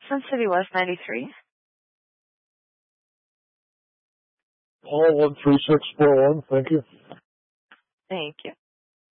Sun City West 93. Call 13641, thank you. Thank you.